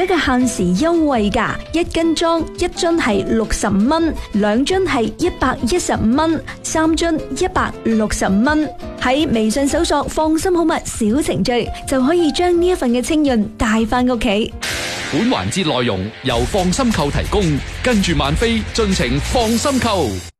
一個限時優惠價，1斤裝1樽係65蚊，2樽係115蚊，3樽165蚊。喺微信搜索放心好物小程序，就可以將呢一份嘅清潤帶翻屋企。 本環節內容由放心購提供，跟住萬飛盡情放心購。